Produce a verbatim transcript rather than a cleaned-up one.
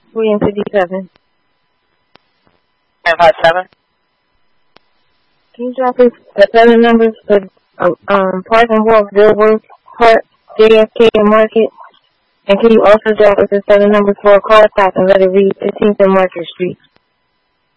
William fifty-seven. nine five seven. Can you drop us the seven numbers for um, um, Park and Walk, Dilworth, Park, J F K, and Market? And can you also drop us the seven numbers for a car stop and let it read fifteenth and Market Street?